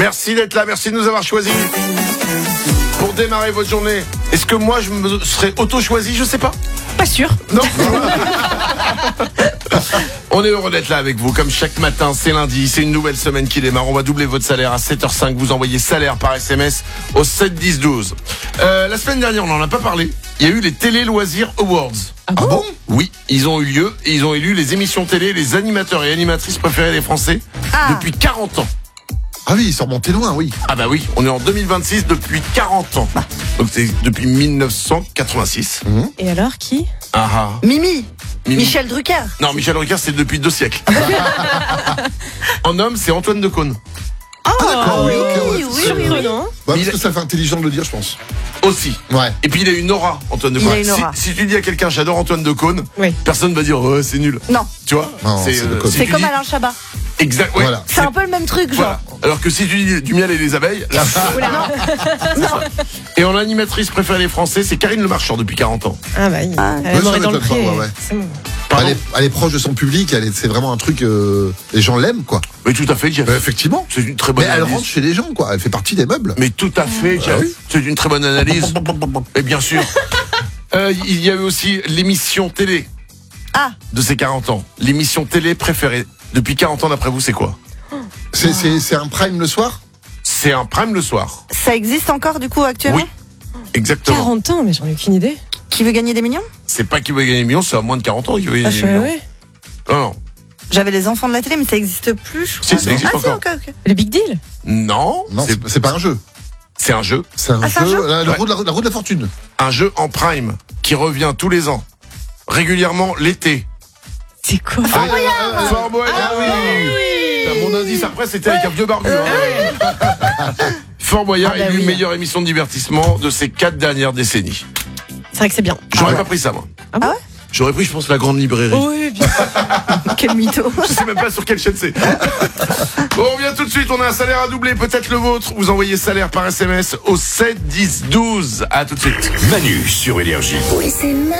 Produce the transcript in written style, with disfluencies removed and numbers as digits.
Merci d'être là, merci de nous avoir choisis. Pour démarrer votre journée, est-ce que moi je me serais auto-choisi? Je sais pas. Pas sûr. Non. On est heureux d'être là avec vous. Comme chaque matin, c'est lundi, c'est une nouvelle semaine qui démarre. On va doubler votre salaire à 7h05. Vous envoyez salaire par SMS au 7 10 12. La semaine dernière, on n'en a pas parlé. Il y a eu les Télé Loisirs Awards. Ah bon? Oui, ils ont eu lieu et ils ont élu les émissions télé, les animateurs et animatrices préférés des Français depuis 40 ans. Ah oui, ils sont remontés loin, oui. Ah bah oui, on est en 2026 depuis 40 ans. Donc c'est depuis 1986. Et alors, qui? Mimi. Mimi. Michel Drucker. Non, Michel Drucker, c'est depuis 2 siècles. En homme, c'est Antoine Decaune. D'accord, oui, ok, ouais. oui, Surprenant. Parce que ça fait intelligent de le dire, je pense. Aussi. Ouais. Et puis il a une aura, Antoine Decaune. Il a une aura. Si tu dis à quelqu'un j'adore Antoine Decaune, Oui. personne va dire c'est nul. Non, Tu vois? Non, c'est Decaune. si c'est tu comme dis- Alain Chabat. Exact. Ouais. Voilà. C'est un peu le même truc, genre. Voilà. Alors que si tu dis du miel et des abeilles, là. Et en animatrice préférée des Français, c'est Karine Le Marchand depuis 40 ans. Ah bah, elle Ouais, m'aurait ça dans le m'étonne pas, pré. ouais. C'est bon. Pardon. Elle est proche de son public, c'est vraiment un truc, les gens l'aiment, quoi. Mais tout à fait, Jeff. Effectivement. C'est une très bonne Mais elle analyse. rentre chez les gens, quoi. Elle fait partie des meubles. Mais tout à fait, Jeff. oui. C'est une très bonne analyse. Et bien sûr. Il y avait aussi l'émission télé de ces 40 ans. L'émission télé préférée depuis 40 ans, d'après vous, c'est quoi? C'est un prime le soir? C'est un prime le soir. Ça existe encore, du coup, actuellement? Oui. Exactement. 40 ans, mais j'en ai aucune idée. Qui veut gagner des millions? C'est pas qui veut gagner des millions, c'est à moins de 40 ans qui veut gagner des millions. ouais. Non. J'avais les enfants de la télé, mais ça existe plus, je Si, crois. ça existe encore. Ok. Le Big Deal. Non, Non, c'est pas un jeu. c'est un jeu. C'est un c'est un jeu. jeu La Ouais. roue de la fortune. Un jeu en prime qui revient tous les ans. Régulièrement l'été. C'est quoi? Fort Boyard. Ah oui. Mon indice après c'était avec un vieux barbu. Fort Boyard Ah bah élu oui. meilleure émission de divertissement de ces 4 dernières décennies. C'est vrai que c'est bien. J'aurais pas pris ça moi. Ah bon? J'aurais pris je pense la grande librairie. Oui, bien. Quel mytho. Je sais même pas sur quelle chaîne c'est. Bon, on revient tout de suite, on a un salaire à doubler, peut-être le vôtre. Vous envoyez salaire par SMS au 7 10 12. À tout de suite. Manu sur Énergie. Oui, c'est